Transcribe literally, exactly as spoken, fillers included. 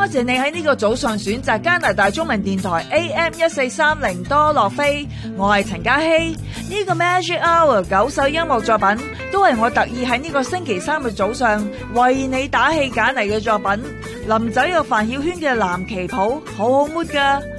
謝你喺呢個早上選擇加拿大中文電台 A M 一四三零多樂飛，我係陳嘉希。呢個 Magic Hour 九首音樂作品都係我特意喺呢個星期三嘅早上為你打氣揀嚟嘅作品。臨走有范曉萱嘅藍旗袍，好好 mood 噶。